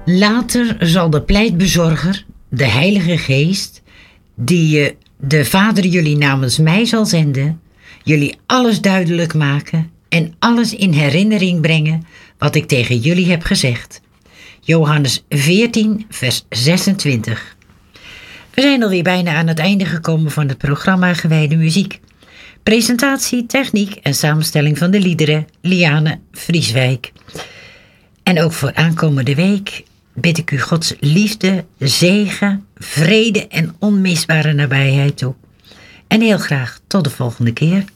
Later zal de pleitbezorger, de Heilige Geest, die de Vader jullie namens mij zal zenden, jullie alles duidelijk maken en alles in herinnering brengen wat ik tegen jullie heb gezegd. Johannes 14, vers 26. We zijn alweer bijna aan het einde gekomen van het programma Gewijde Muziek. Presentatie, techniek en samenstelling van de liederen Liane Vrieswijk. En ook voor aankomende week bid ik u Gods liefde, zegen, vrede en onmisbare nabijheid toe. En heel graag tot de volgende keer.